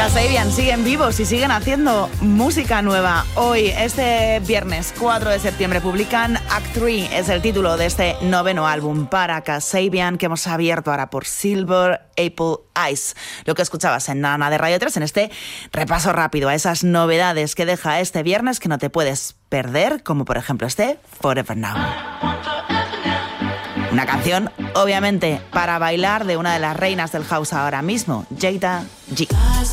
Kasabian siguen vivos y siguen haciendo música nueva. Hoy, este viernes 4 de septiembre, publican Act 3, es el título de este noveno álbum para Kasabian, que hemos abierto ahora por Silver Apple Eyes. Lo que escuchabas en Nana de Radio 3, en este repaso rápido a esas novedades que deja este viernes que no te puedes perder, como por ejemplo este Forever Now. Una canción, obviamente, para bailar de una de las reinas del house ahora mismo, Jada G.